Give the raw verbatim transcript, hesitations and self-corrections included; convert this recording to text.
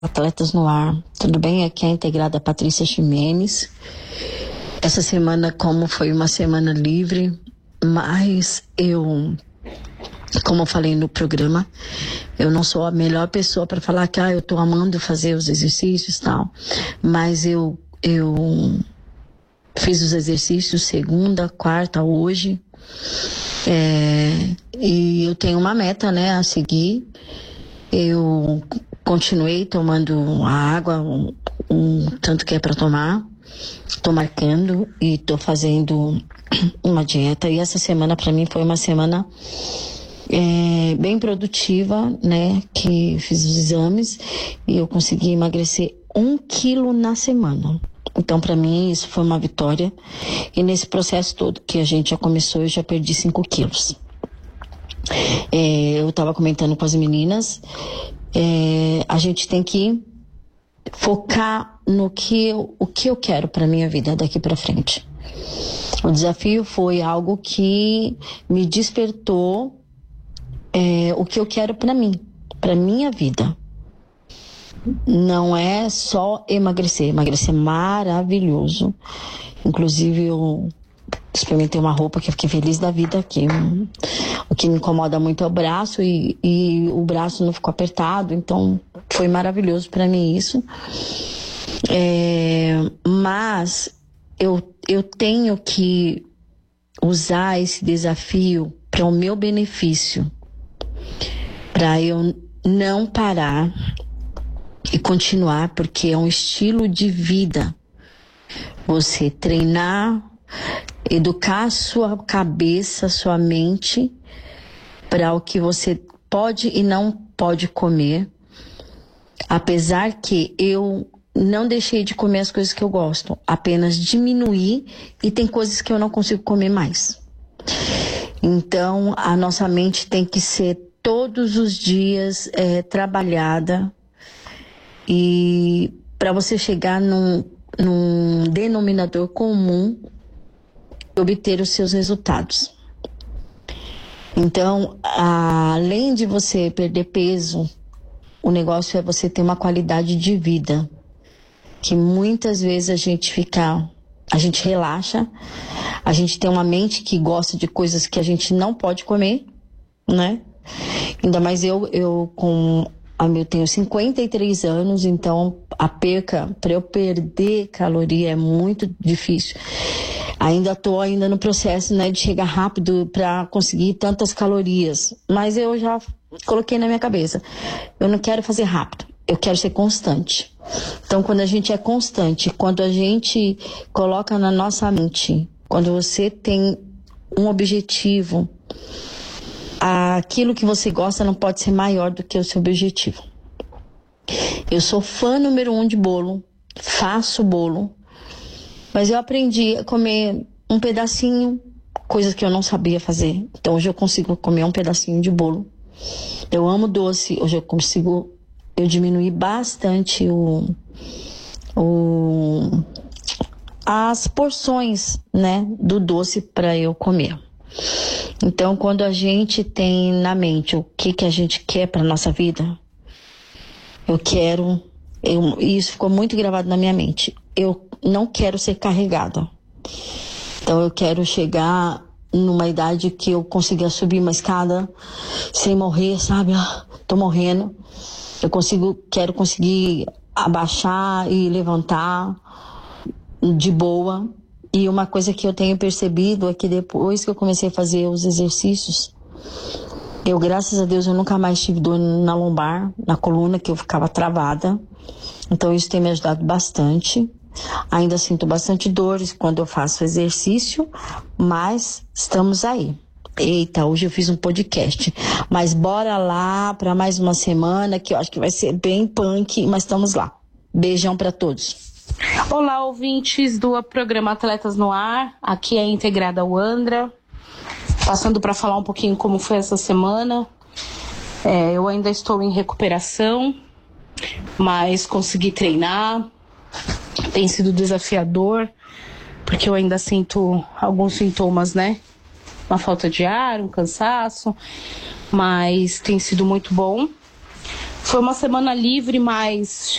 Atletas no Ar, tudo bem? Aqui é a integrada Patrícia Ximenes. Essa semana, como foi uma semana livre, mas eu, como eu falei no programa, eu não sou a melhor pessoa para falar que ah, eu tô amando fazer os exercícios e tal, mas eu, eu fiz os exercícios segunda, quarta, hoje, é, e eu tenho uma meta, né, a seguir. Eu continuei tomando a água, um, um tanto que é para tomar. Tô marcando e tô fazendo uma dieta. E essa semana para mim foi uma semana é, bem produtiva, né? Que fiz os exames e eu consegui emagrecer um quilo na semana. Então para mim isso foi uma vitória. E nesse processo todo que a gente já começou, eu já perdi cinco quilos. É, eu estava comentando com as meninas, é, a gente tem que focar no que eu, o que eu quero para minha vida daqui para frente. O desafio foi algo que me despertou é, o que eu quero para mim, para minha vida. Não é só emagrecer, emagrecer é maravilhoso. Inclusive eu experimentei uma roupa que eu fiquei feliz da vida, que o que me incomoda muito é o braço e, e o braço não ficou apertado, então foi maravilhoso para mim isso. É, mas eu, eu tenho que usar esse desafio para o meu benefício, para eu não parar e continuar, porque é um estilo de vida. Você treinar, educar a sua cabeça, sua mente para o que você pode e não pode comer. Apesar que eu não deixei de comer as coisas que eu gosto, apenas diminuí e tem coisas que eu não consigo comer mais. Então a nossa mente tem que ser todos os dias é, trabalhada e para você chegar num, num denominador comum obter os seus resultados. Então, além de você perder peso, o negócio é você ter uma qualidade de vida, que muitas vezes a gente fica, a gente relaxa, a gente tem uma mente que gosta de coisas que a gente não pode comer, né? Ainda mais eu, eu com eu tenho cinquenta e três anos, então a perca, para eu perder caloria é muito difícil. Ainda estou ainda no processo, né, de chegar rápido para conseguir tantas calorias. Mas eu já coloquei na minha cabeça, eu não quero fazer rápido, eu quero ser constante. Então quando a gente é constante, quando a gente coloca na nossa mente, quando você tem um objetivo, aquilo que você gosta não pode ser maior do que o seu objetivo. Eu sou fã número um de bolo, faço bolo, mas eu aprendi a comer um pedacinho, coisas que eu não sabia fazer. Então hoje eu consigo comer um pedacinho de bolo. Eu amo doce, hoje eu consigo, eu diminuí bastante o, o, as porções, né, do doce para eu comer. Então quando a gente tem na mente o que, que a gente quer para nossa vida, eu quero, eu, isso ficou muito gravado na minha mente, eu não quero ser carregada. Então eu quero chegar numa idade que eu consiga subir uma escada sem morrer, sabe? Ah, tô morrendo. Eu consigo, quero conseguir abaixar e levantar de boa. E uma coisa que eu tenho percebido é que depois que eu comecei a fazer os exercícios, eu, graças a Deus, eu nunca mais tive dor na lombar, na coluna, que eu ficava travada. Então isso tem me ajudado bastante. Ainda sinto bastante dores quando eu faço exercício, mas estamos aí. Eita, hoje eu fiz um podcast, mas bora lá para mais uma semana que eu acho que vai ser bem punk, mas estamos lá. Beijão para todos. Olá, ouvintes do programa Atletas no Ar, aqui é a integrada Wandra, passando para falar um pouquinho como foi essa semana. É, eu ainda estou em recuperação, mas consegui treinar. Tem sido desafiador, porque eu ainda sinto alguns sintomas, né? Uma falta de ar, um cansaço, mas tem sido muito bom. Foi uma semana livre, mas